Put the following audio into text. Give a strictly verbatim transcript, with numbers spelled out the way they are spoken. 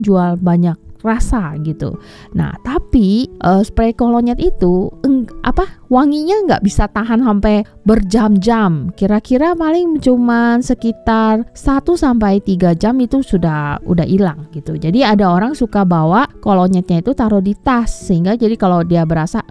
jual banyak rasa gitu. Nah tapi uh, spray kolonyet itu eng, apa wanginya nggak bisa tahan sampai berjam-jam. Kira-kira paling cuma sekitar satu sampai tiga jam itu sudah udah hilang gitu. Jadi ada orang suka bawa kolonyetnya itu taruh di tas, sehingga jadi kalau dia berasa